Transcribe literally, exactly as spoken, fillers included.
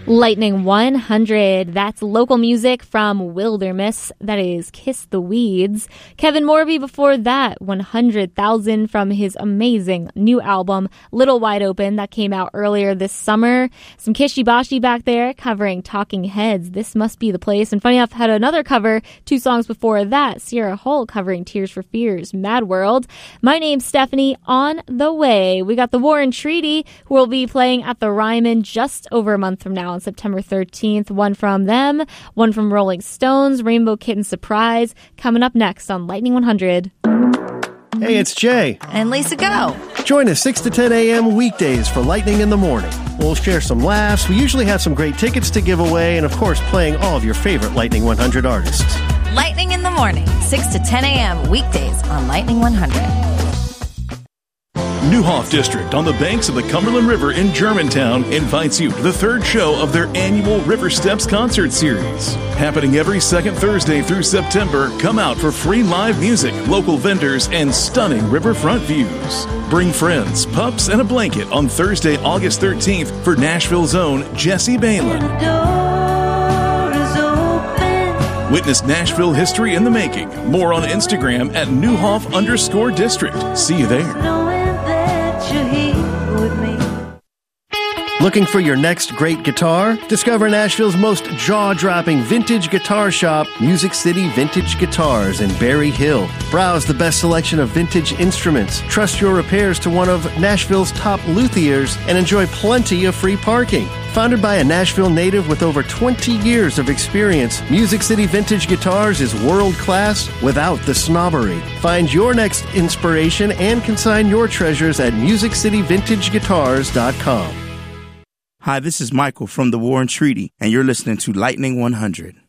Lightning one hundred. That's local music from Wilderness. That is Kiss the Weeds. Kevin Morby before that, one hundred thousand from his amazing new album, Little Wide Open, that came out earlier this summer. Some Kishi Bashi back there covering Talking Heads, This Must Be the Place. And funny enough, had another cover two songs before that, Sierra Hull covering Tears for Fears, Mad World. My name's Stephanie. On the way, we got the War and Treaty, who will be playing at the Ryman just over a month from now on September thirteenth. One from them, one from Rolling Stones, Rainbow Kitten Surprise, coming up next on Lightning one hundred. Hey, it's Jay. And Lisa Go. Join us six to ten a.m. weekdays for Lightning in the Morning. We'll share some laughs. We usually have some great tickets to give away, and of course, playing all of your favorite Lightning one hundred artists. Lightning in the Morning, six to ten a.m. weekdays on Lightning one hundred. Neuhoff District on the banks of the Cumberland River in Germantown invites you to the third show of their annual River Steps concert series. Happening every second Thursday through September, come out for free live music, local vendors, and stunning riverfront views. Bring friends, pups, and a blanket on Thursday, August thirteenth for Nashville's own Jesse Balin. Witness Nashville history in the making. More on Instagram at Neuhoff underscore district. See you there. Looking for your next great guitar? Discover Nashville's most jaw-dropping vintage guitar shop, Music City Vintage Guitars in Berry Hill. Browse the best selection of vintage instruments, trust your repairs to one of Nashville's top luthiers, and enjoy plenty of free parking. Founded by a Nashville native with over twenty years of experience, Music City Vintage Guitars is world-class without the snobbery. Find your next inspiration and consign your treasures at music city vintage guitars dot com. Hi, this is Michael from the War and Treaty, and you're listening to Lightning one hundred.